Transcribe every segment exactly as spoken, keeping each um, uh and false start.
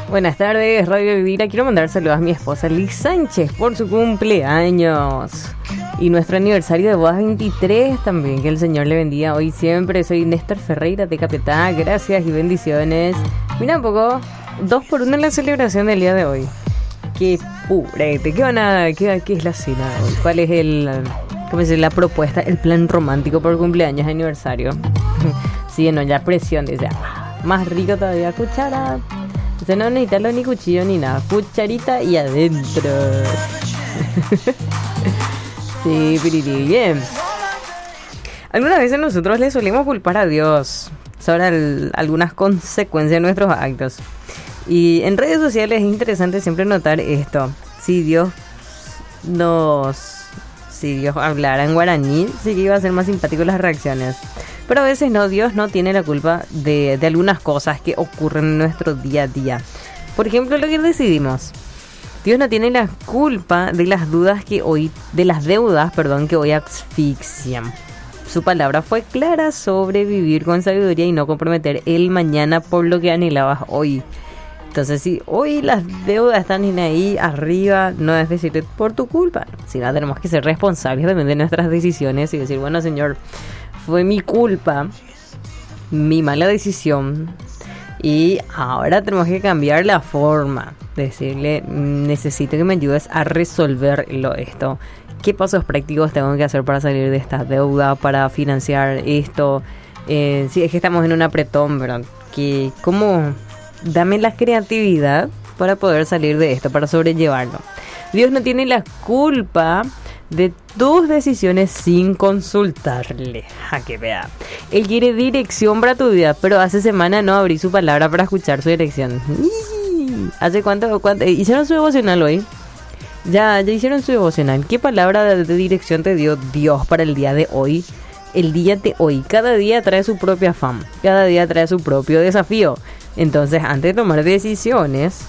Buenas tardes, Radio Vivira. Quiero mandar saludos a mi esposa Liz Sánchez por su cumpleaños y nuestro aniversario de bodas veintitrés también. Que el Señor le bendiga hoy siempre. Soy Néstor Ferreira de Capetá. Gracias y bendiciones. Mira un poco, dos por uno en la celebración del día de hoy. Qué purete. ¿Qué van a, qué, qué es la cena hoy? ¿Cuál es el, cómo se dice, la propuesta, el plan romántico por cumpleaños de aniversario? Sí, no, ya presión, dice, más rico todavía, cuchara. Dice, no necesitas ni cuchillo ni nada, cucharita y adentro. Sí, piriri, bien. Algunas veces nosotros le solemos culpar a Dios sobre el, algunas consecuencias de nuestros actos. Y en redes sociales es interesante siempre notar esto. Si Dios nos... Si Dios hablara en guaraní, sí que iba a ser más simpático las reacciones. Pero a veces no, Dios no tiene la culpa de, de algunas cosas que ocurren en nuestro día a día. Por ejemplo, lo que decidimos. Dios no tiene la culpa de las dudas que hoy, de las deudas, perdón, que hoy asfixian. Su palabra fue clara sobre vivir con sabiduría y no comprometer el mañana por lo que anhelabas hoy. Entonces, si hoy las deudas están ahí arriba, no es decir por tu culpa, sino tenemos que ser responsables también de nuestras decisiones y decir, bueno, Señor, fue mi culpa, mi mala decisión, y ahora tenemos que cambiar la forma. Decirle, necesito que me ayudes a resolverlo esto. ¿Qué pasos prácticos tengo que hacer para salir de esta deuda, para financiar esto? Eh, si es que estamos en un apretón, ¿verdad? Que, ¿cómo...? Dame la creatividad para poder salir de esto, para sobrellevarlo. Dios no tiene la culpa de tus decisiones sin consultarle. A que vea. Él quiere dirección para tu vida, pero hace semana no abrí su palabra para escuchar su dirección. ¿Hace cuánto? cuánto ¿Hicieron su devocional hoy? Ya, ya hicieron su devocional. ¿Qué palabra de, de dirección te dio Dios para el día de hoy? El día de hoy. Cada día trae su propio afán. Cada día trae su propio desafío. Entonces, antes de tomar decisiones,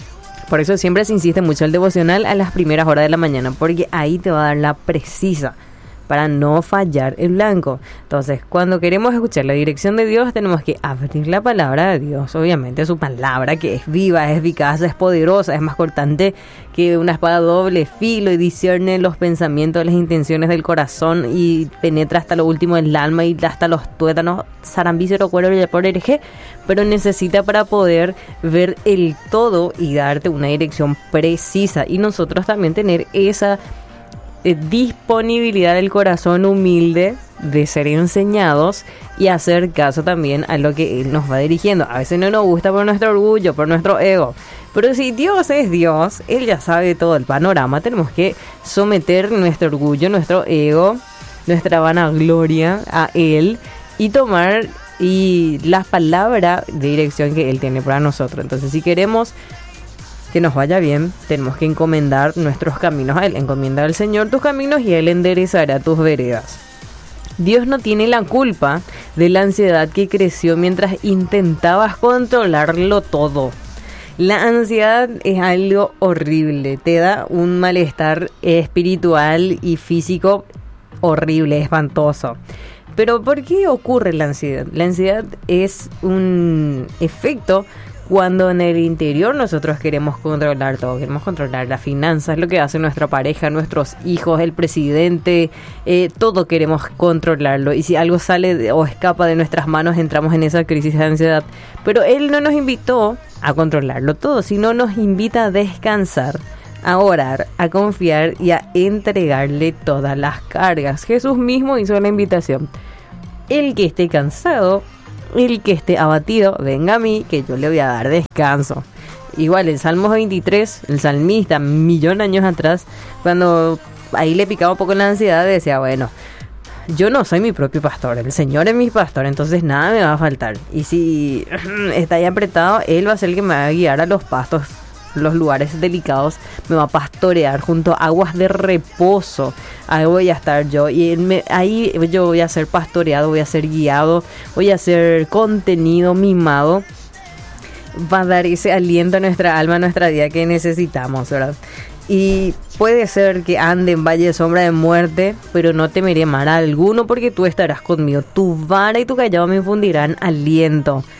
por eso siempre se insiste mucho el devocional a las primeras horas de la mañana, porque ahí te va a dar la precisa para no fallar el blanco. Entonces, cuando queremos escuchar la dirección de Dios, tenemos que abrir la palabra de Dios. Obviamente, su palabra que es viva, es eficaz, es poderosa, es más cortante que una espada doble filo y discierne los pensamientos, las intenciones del corazón y penetra hasta lo último del alma y hasta los tuétanos, zarambícero, cuero y por hereje, pero necesita para poder ver el todo y darte una dirección precisa. Y nosotros también tener esa Eh, disponibilidad del corazón humilde de ser enseñados y hacer caso también a lo que Él nos va dirigiendo. A veces no nos gusta por nuestro orgullo, por nuestro ego, pero si Dios es Dios, Él ya sabe todo el panorama. Tenemos que someter nuestro orgullo, nuestro ego, nuestra vanagloria a Él y tomar y la palabra de dirección que Él tiene para nosotros. Entonces, si queremos que nos vaya bien, tenemos que encomendar nuestros caminos a Él. Encomienda al Señor tus caminos y Él enderezará tus veredas. Dios no tiene la culpa de la ansiedad que creció mientras intentabas controlarlo todo. La ansiedad es algo horrible, te da un malestar espiritual y físico horrible, espantoso. Pero ¿por qué ocurre la ansiedad? La ansiedad es un efecto cuando en el interior nosotros queremos controlar todo, queremos controlar las finanzas, lo que hace nuestra pareja, nuestros hijos, el presidente, eh, todo queremos controlarlo. Y si algo sale de, o escapa de nuestras manos, entramos en esa crisis de ansiedad. Pero Él no nos invitó a controlarlo todo, sino nos invita a descansar, a orar, a confiar y a entregarle todas las cargas. Jesús mismo hizo la invitación. El que esté cansado, el que esté abatido, venga a mí, que yo le voy a dar descanso. Igual en Salmos veintitrés, el salmista, millón de años atrás, cuando ahí le picaba un poco la ansiedad, decía, bueno, yo no soy mi propio pastor, el Señor es mi pastor, entonces nada me va a faltar. Y si está ahí apretado, Él va a ser el que me va a guiar a los pastos, los lugares delicados, me va a pastorear junto a aguas de reposo. Ahí voy a estar yo y él me, ahí yo voy a ser pastoreado, voy a ser guiado, voy a ser contenido, mimado. Va a dar ese aliento a nuestra alma, a nuestra vida que necesitamos, ¿verdad? Y puede ser que ande en valle de sombra de muerte, pero no temeré mal alguno porque tú estarás conmigo. Tu vara y tu callado me infundirán aliento.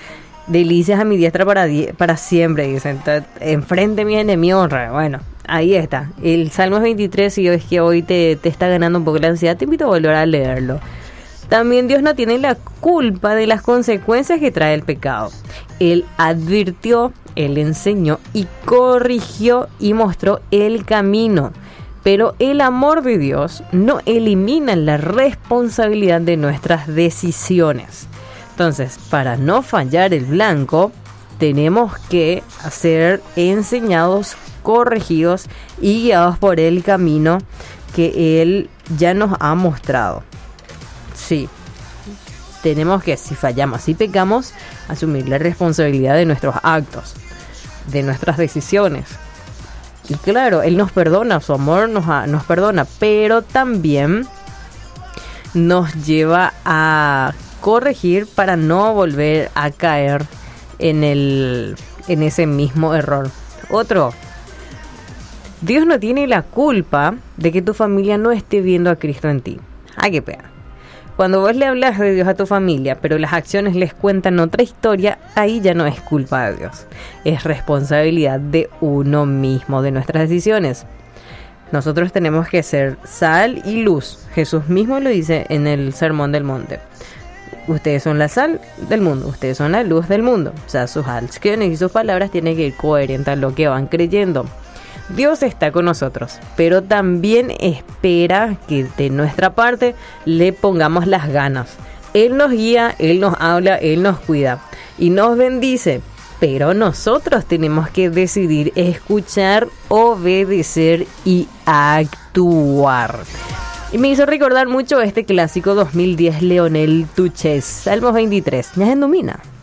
delicias a mi diestra para, die- para siempre, dicen. Enfrente mis enemigos. Bueno, ahí está. El Salmos veintitrés, si es que hoy te, te está ganando un poco la ansiedad, te invito a volver a leerlo. También Dios no tiene la culpa de las consecuencias que trae el pecado. Él advirtió, Él enseñó y corrigió y mostró el camino. Pero el amor de Dios no elimina la responsabilidad de nuestras decisiones. Entonces, para no fallar el blanco, tenemos que ser enseñados, corregidos y guiados por el camino que Él ya nos ha mostrado. Sí, tenemos que, si fallamos, si pecamos, asumir la responsabilidad de nuestros actos, de nuestras decisiones. Y claro, Él nos perdona, su amor nos, ha, nos perdona, pero también nos lleva a corregir para no volver a caer en, el, en ese mismo error. Otro, Dios no tiene la culpa de que tu familia no esté viendo a Cristo en ti. ¡Ay, qué pena! Cuando vos le hablas de Dios a tu familia, pero las acciones les cuentan otra historia, ahí ya no es culpa de Dios. Es responsabilidad de uno mismo, de nuestras decisiones. Nosotros tenemos que ser sal y luz. Jesús mismo lo dice en el Sermón del Monte. Ustedes son la sal del mundo, ustedes son la luz del mundo. O sea, sus acciones y sus palabras tienen que ir coherentes a lo que van creyendo. Dios está con nosotros, pero también espera que de nuestra parte le pongamos las ganas. Él nos guía, Él nos habla, Él nos cuida y nos bendice, pero nosotros tenemos que decidir escuchar, obedecer y actuar. Y me hizo recordar mucho este clásico dos mil diez Leonel Tuches, Salmos veintitrés, ya en domina.